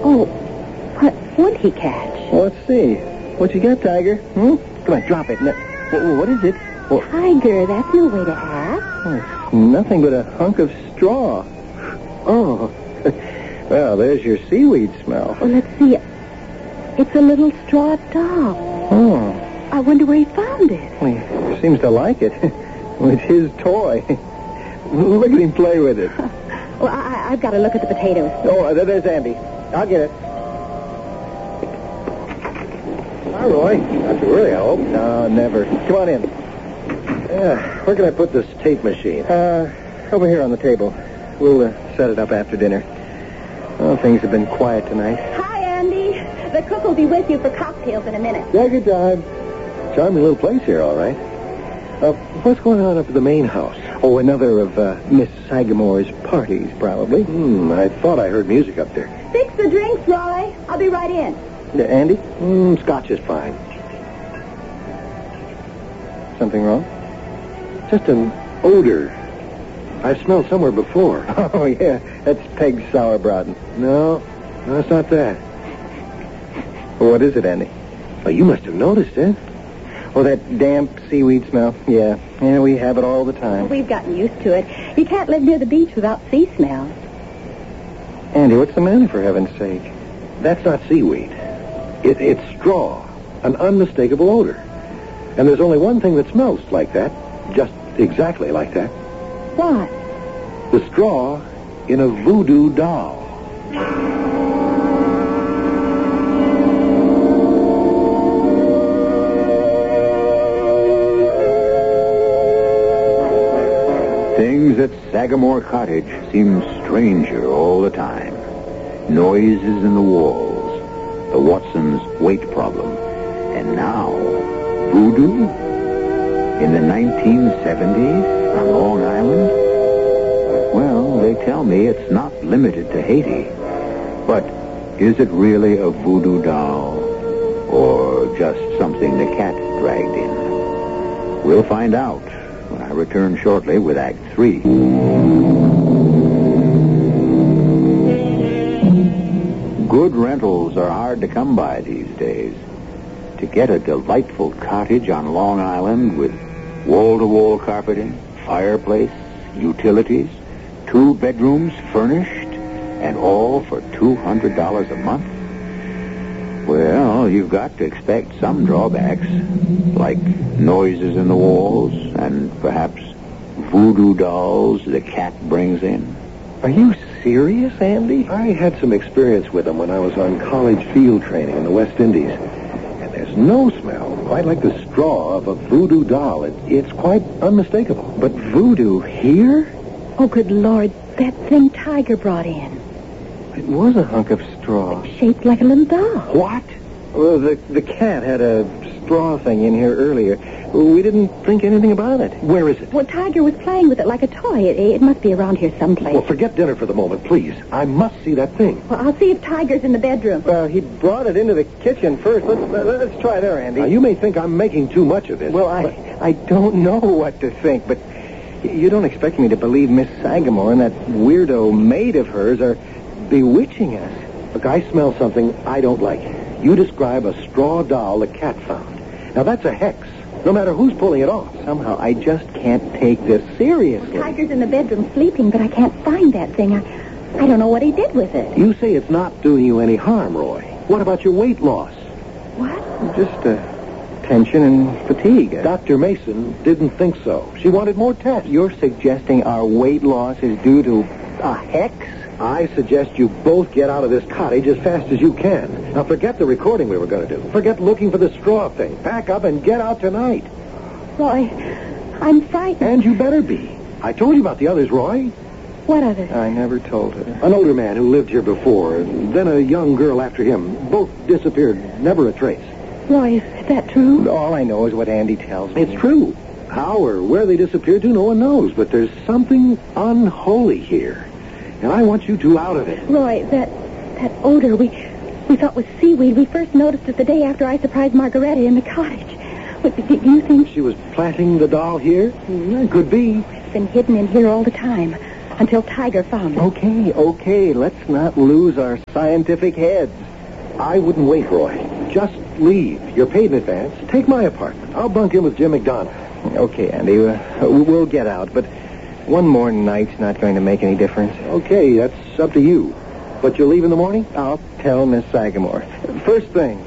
Oh, what would he catch? Well, let's see. What you got, Tiger? Come on, drop it. What is it? Tiger, that's no way to ask. It's nothing but a hunk of straw. Oh. Well, there's your seaweed smell. Well, let's see. It's a little straw doll. Oh. I wonder where he found it. Well, he seems to like it. It's his toy. Look at him play with it. Well, I've got to look at the potatoes. Oh, there's Andy. I'll get it. Hi, Roy. Not too early, I hope. No, never. Come on in. Where can I put this tape machine? Over here on the table. We'll set it up after dinner. Oh, things have been quiet tonight. Hi, Andy. The cook will be with you for cocktails in a minute. Yeah, good time. Charming little place here, all right. What's going on up at the main house? Oh, another of Miss Sagamore's parties, probably. I thought I heard music up there. Fix the drinks, Roy. I'll be right in. Andy? Scotch is fine. Something wrong? Just an odor. I've smelled somewhere before. Oh, yeah. That's Peg's sauerbraten. No, it's not that. What is it, Andy? Oh, you must have noticed it. Oh, that damp seaweed smell. Yeah, we have it all the time. Well, we've gotten used to it. You can't live near the beach without sea smell. Andy, what's the matter, for heaven's sake? That's not seaweed. It's straw. An unmistakable odor. And there's only one thing that smells like that. Just exactly like that. What? The straw in a voodoo doll. Things at Sagamore Cottage seem stranger all the time. Noises in the walls, the Watsons' weight problem, and now voodoo in the 1970s on Long Island. Well, they tell me it's not limited to Haiti, but is it really a voodoo doll or just something the cat dragged in? We'll find out when I return shortly with Act 3. Good rentals are hard to come by these days. To get a delightful cottage on Long Island with wall-to-wall carpeting, fireplace, utilities, 2 bedrooms furnished, and all for $200 a month? Well, you've got to expect some drawbacks, like noises in the walls and perhaps voodoo dolls the cat brings in. Are you serious, Andy? I had some experience with them when I was on college field training in the West Indies. And there's no smell quite like the straw of a voodoo doll. It's quite unmistakable. But voodoo here? Oh, good Lord. That thing Tiger brought in. It was a hunk of straw. Shaped like a little doll. What? Well, the cat had a straw thing in here earlier. We didn't think anything about it. Where is it? Well, Tiger was playing with it like a toy. It must be around here someplace. Well, forget dinner for the moment, please. I must see that thing. Well, I'll see if Tiger's in the bedroom. Well, he brought it into the kitchen first. Let's try there, Andy. Now, you may think I'm making too much of this. Well, I don't know what to think, but you don't expect me to believe Miss Sagamore and that weirdo maid of hers are bewitching us. Look, I smell something I don't like. You describe a straw doll the cat found. Now, that's a hex, no matter who's pulling it off. Somehow, I just can't take this seriously. Tiger's in the bedroom sleeping, but I can't find that thing. I don't know what he did with it. You say it's not doing you any harm, Roy. What about your weight loss? What? Just tension and fatigue. Dr. Mason didn't think so. She wanted more tests. You're suggesting our weight loss is due to a hex? I suggest you both get out of this cottage as fast as you can. Now, forget the recording we were going to do. Forget looking for the straw thing. Pack up and get out tonight. Roy, I'm frightened. And you better be. I told you about the others, Roy. What others? I never told her. An older man who lived here before, then a young girl after him. Both disappeared. Never a trace. Roy, is that true? All I know is what Andy tells me. It's true. How or where they disappeared to, no one knows. But there's something unholy here. And I want you two out of it. Roy, that odor we thought was seaweed. We first noticed it the day after I surprised Margaretta in the cottage. Do you think she was planting the doll here? Could be. It's been hidden in here all the time. until Tiger found it. Okay. Let's not lose our scientific heads. I wouldn't wait, Roy. Just leave. You're paid in advance. Take my apartment. I'll bunk in with Jim McDonough. Okay, Andy, we'll get out, but one more night's not going to make any difference. Okay, that's up to you. But you'll leave in the morning? I'll tell Miss Sagamore. First thing.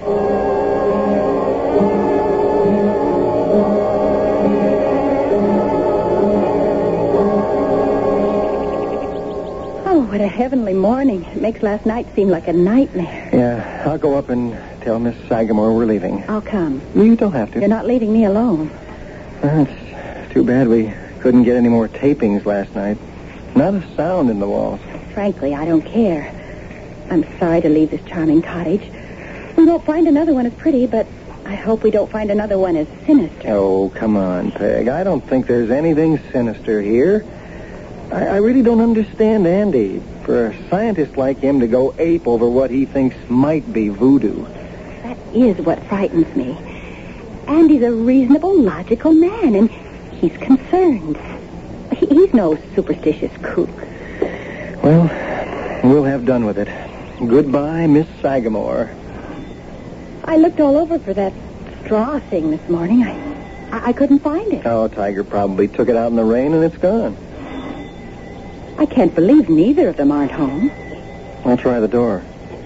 Oh, what a heavenly morning. It makes last night seem like a nightmare. Yeah, I'll go up and tell Miss Sagamore we're leaving. I'll come. You don't have to. You're not leaving me alone. It's too bad we couldn't get any more tapings last night. Not a sound in the walls. Frankly, I don't care. I'm sorry to leave this charming cottage. We won't find another one as pretty, but I hope we don't find another one as sinister. Oh, come on, Peg. I don't think there's anything sinister here. I really don't understand Andy. For a scientist like him to go ape over what he thinks might be voodoo. That is what frightens me. Andy's a reasonable, logical man, and he's concerned. He's no superstitious kook. Well, we'll have done with it. Goodbye, Miss Sagamore. I looked all over for that straw thing this morning. I couldn't find it. Oh, Tiger probably took it out in the rain and it's gone. I can't believe neither of them aren't home. I'll try the door.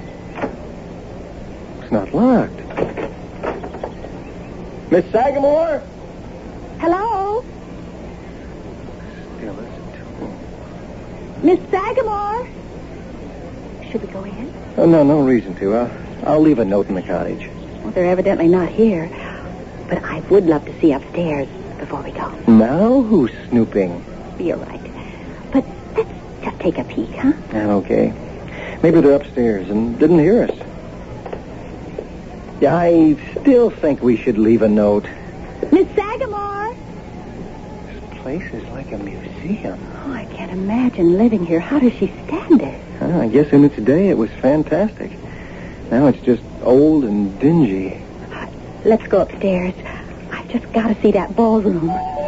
It's not locked. Miss Sagamore? Hello? Still as a tomb. Miss Sagamore? Should we go in? Oh, no reason to. I'll leave a note in the cottage. Well, they're evidently not here. But I would love to see upstairs before we go. Now who's snooping? You're right. But let's just take a peek, huh? Okay. Maybe they're upstairs and didn't hear us. Yeah, I still think we should leave a note. Miss Sagamore! This place is like a museum. Oh, I can't imagine living here. How does she stand it? I guess in its day it was fantastic. Now it's just old and dingy. Let's go upstairs. I've just got to see that ballroom.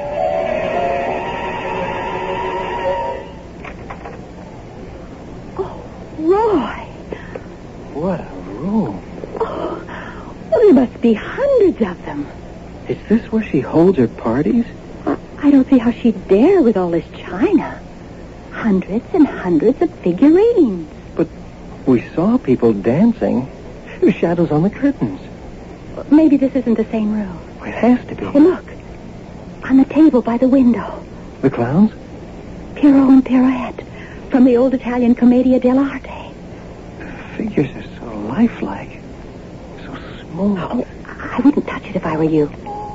Oh, Roy. What a room. Oh, well, there must be hundreds of them. Is this where she holds her parties? I don't see how she'd dare with all this china. Hundreds and hundreds of figurines. But we saw people dancing. Shadows on the curtains. Maybe this isn't the same room. It has to be. Oh, look. On the table by the window. The clowns? Pierrot and Pirouette from the old Italian Commedia dell'arte. The figures are so lifelike. So smooth. Oh, I wouldn't touch it if I were you.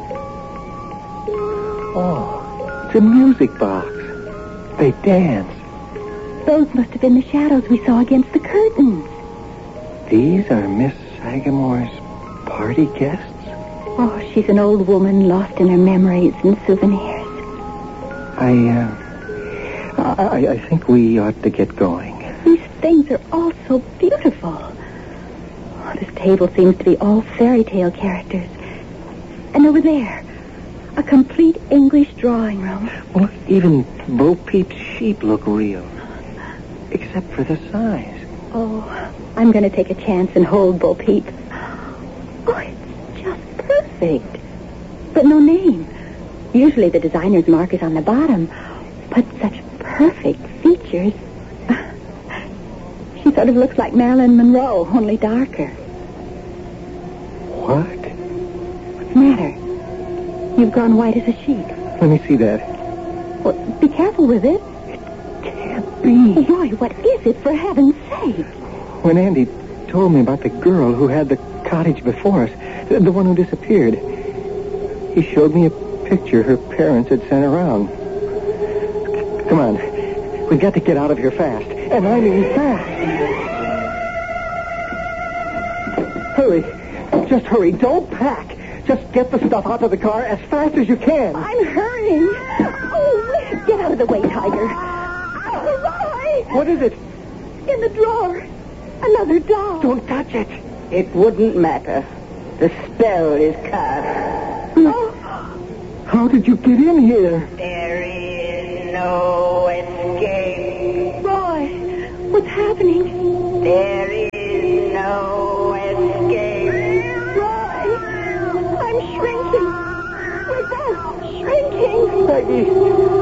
Oh, it's a music box. They dance. Those must have been the shadows we saw against the curtains. These are Miss Sagamore's party guests? Oh, she's an old woman lost in her memories and souvenirs. I think we ought to get going. These things are all so beautiful. Oh, this table seems to be all fairy tale characters. And over there, a complete English drawing room. Well, even Bo Peep's sheep look real. Except for the size. Oh, I'm going to take a chance and hold Bo Peep. Oh, it's just perfect. But no name. Usually the designer's mark is on the bottom. But such perfect features. She sort of looks like Marilyn Monroe, only darker. What? What's the matter? You've gone white as a sheet. Let me see that. Well, be careful with it. Can't be. Roy, what is it, for heaven's sake? When Andy told me about the girl who had the cottage before us, the one who disappeared, he showed me a picture her parents had sent around. Come on. We've got to get out of here fast. And I mean fast. Hurry. Just hurry. Don't pack. Just get the stuff out of the car as fast as you can. I'm hurrying. Oh, get out of the way, Tiger. Oh, Roy! What is it? In the drawer. Another doll. Don't touch it. It wouldn't matter. The spell is cast. Oh. How did you get in here? There is no escape. happening? There is no escape. Roy, I'm shrinking. We're both shrinking. Peggy,